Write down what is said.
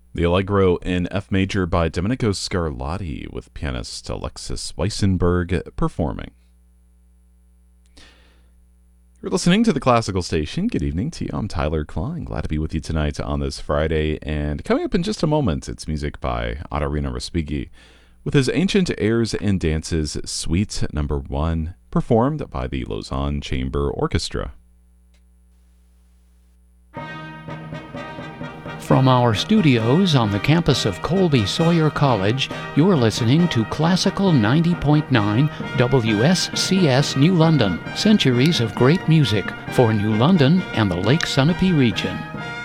The Allegro in F major by Domenico Scarlatti with pianist Alexis Weissenberg performing. You're listening to the Classical Station. Good evening to you. I'm Tyler Klein. Glad to be with you tonight on this Friday. And coming up in just a moment, it's music by Ottorino Respighi with his Ancient Airs and Dances Suite Number 1, performed by the Lausanne Chamber Orchestra. From our studios on the campus of Colby Sawyer College, you're listening to Classical 90.9 WSCS New London. Centuries of great music for New London and the Lake Sunapee region.